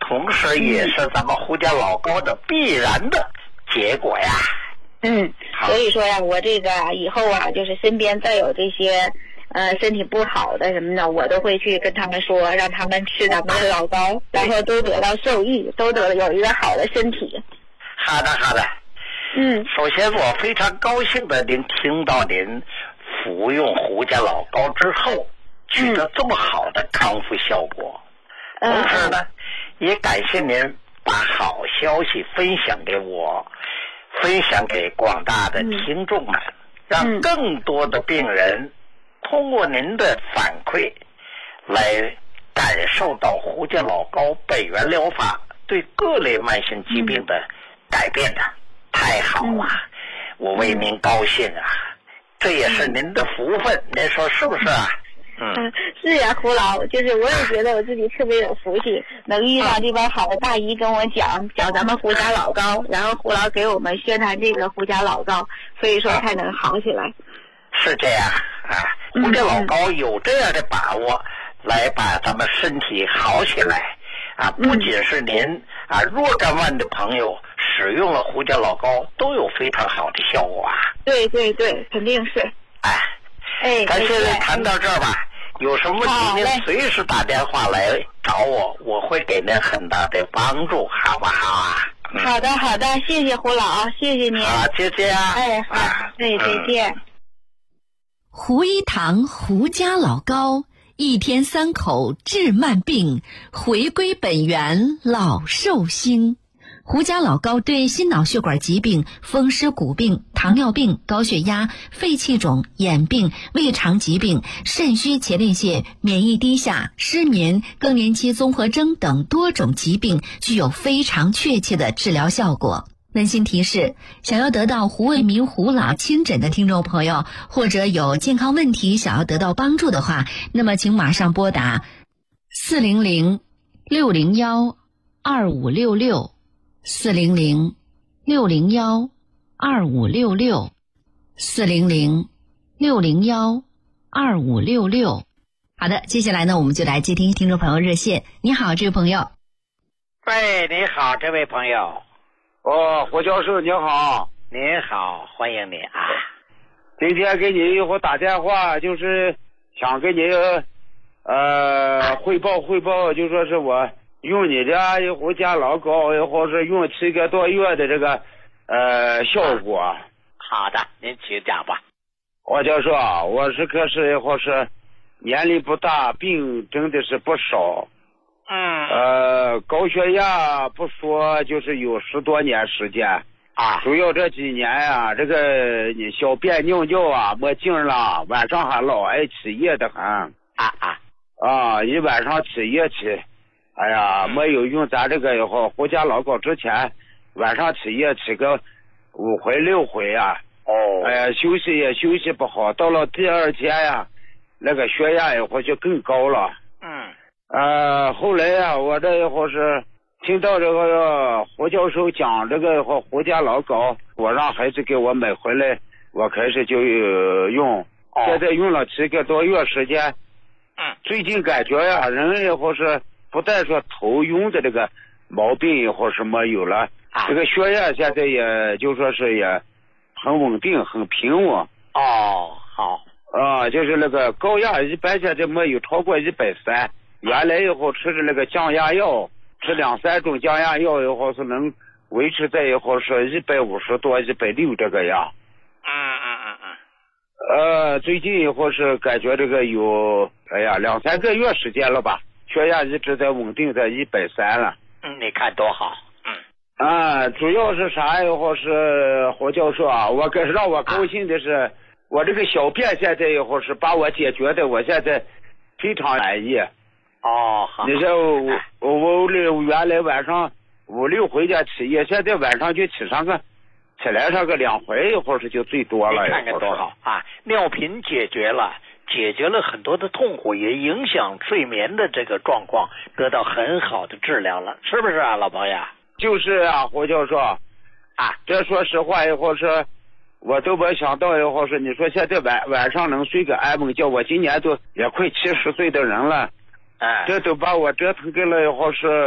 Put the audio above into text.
同时也是咱们胡家老高的必然的结果呀。 所以说呀，我这个以后啊，就是身边再有这些身体不好的什么的，我都会去跟他们说，让他们吃咱们的老高，然后都得到受益，都得有一个好的身体。 好的。首先我非常高兴的您听到您服用胡家老高之后取得这么好的康复效果。同时呢，也感谢您把好消息分享给我，分享给广大的听众们，让更多的病人通过您的反馈来感受到胡家老高本源疗法对各类慢性疾病的改变的。太好了，我为您高兴啊，这也是您的福分，您说是不是啊？ 是呀，胡老，就是我也觉得我自己特别有福气，能遇到这帮好的大姨跟我讲咱们胡家老高，然后胡老给我们宣传这个胡家老高，所以说才能好起来。 是这样啊，胡家老高有这样的把握来把咱们身体好起来啊，不仅是您啊，若干万的朋友使用了胡家老高都有非常好的效果啊。对， 肯定是。 咱现在谈到这儿吧，有什么问题您随时打电话来找我，我会给您很大的帮助，好不好啊？ 好的，谢谢胡老，谢谢您。 好，再见啊。 再见。 胡一堂胡家老高，一天3口治慢病，回归本源老寿星。胡家老高对心脑血管疾病、风湿骨病、糖尿病、高血压、肺气肿、眼病、胃肠疾病、肾虚前列腺、免疫低下、失眠、更年期综合征等多种疾病具有非常确切的治疗效果。温馨提示，想要得到胡卫民胡老亲诊的听众朋友，或者有健康问题想要得到帮助的话，那么请马上拨打400-601-2566 400-601-2566 400-601-2566。好的，接下来呢，我们就来接听听众朋友热线。你好，这位朋友。 喂，你好，这位朋友。 胡教授你好。 您好，欢迎你啊。 今天给你一会儿打电话，就是想给你汇报，就说是我用你的一胡家老高，或是用7个多月的这个效果。 好的，您请讲吧。 我就说我是可是或是年龄不大，病真的是不少。高血压不说，就是有10多年时间啊。 主要这几年啊，这个你小便尿尿啊没劲了，晚上还老爱起夜的很。一晚上起夜起。哎呀，没有用咱这个以后胡家老高之前，晚上起夜起个5回6回啊。哎呀，休息也休息不好，到了第2天呀，那个血压以后就更高了。后来呀，我这以后是听到这个胡教授讲这个胡家老高，我让孩子给我买回来，我开始就用。现在用了7个多月时间。最近感觉呀，人以后是不但说头晕的这个毛病以后是没有了，这个血压现在也就说是也很稳定，很平稳。 好。 就是那个高压一般现在没有超过130。原来以后吃的那个降压药，吃2、3种降压药以后是能维持在以后是150多、160这个样。最近以后是感觉这个有2、3个月时间了吧，血压一直在稳定在130了。 你看多好。 主要是啥以后是胡教授啊，让我高兴的是，我这个小便现在以后是把我解决的，我现在非常满意。 好。 你说我原来晚上5、6回家起夜，现在晚上就起来上个2回，一会儿是就最多了。 你看看多好啊！尿频解决了很多的痛苦，也影响睡眠的这个状况，得到很好的治疗了，是不是啊，老朋友？ 就是啊，胡教授这说实话以后是我都没想到以后是你说现在晚上能睡个安稳觉，我今年都也快70岁的人了。这都把我折腾给了以后是